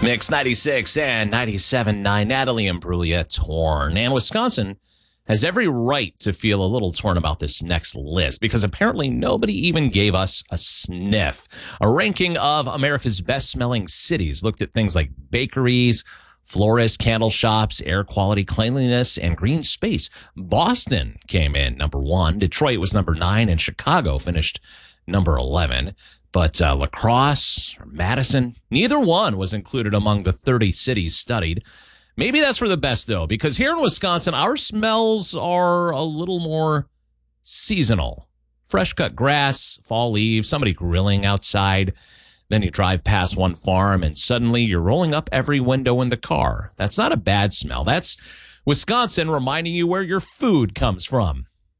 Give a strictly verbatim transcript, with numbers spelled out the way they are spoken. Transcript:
Mix ninety-six and ninety-seven point nine, Natalie Imbruglia torn. And Wisconsin has every right to feel a little torn about this next list because apparently nobody even gave us a sniff. A ranking of America's best smelling cities looked at things like bakeries, florists, candle shops, air quality, cleanliness, and green space. Boston came in number one. Detroit was number nine, and Chicago finished number eleven. But uh, La Crosse or Madison, neither one was included among the thirty cities studied. Maybe that's for the best, though, because here in Wisconsin, our smells are a little more seasonal. Fresh cut grass, fall leaves, somebody grilling outside. Then you drive past one farm and suddenly you're rolling up every window in the car. That's not a bad smell. That's Wisconsin reminding you where your food comes from.